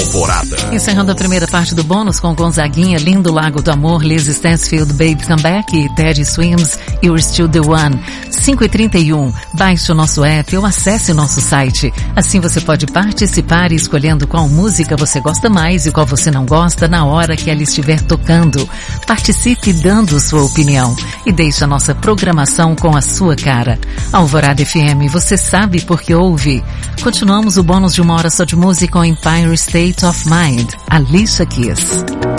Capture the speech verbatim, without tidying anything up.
Alvorada. Encerrando a primeira parte do bônus com Gonzaguinha, Lindo Lago do Amor, Liz Stansfield, Baby Come Back e Teddy Swims, You're Still the One. cinco e trinta e um. Baixe o nosso app ou acesse o nosso site. Assim você pode participar escolhendo qual música você gosta mais e qual você não gosta na hora que ela estiver tocando. Participe dando sua opinião e deixe a nossa programação com a sua cara. Alvorada F M, você sabe porque ouve. Continuamos o bônus de uma hora só de música com Empire State of Mind, Alicia Keys.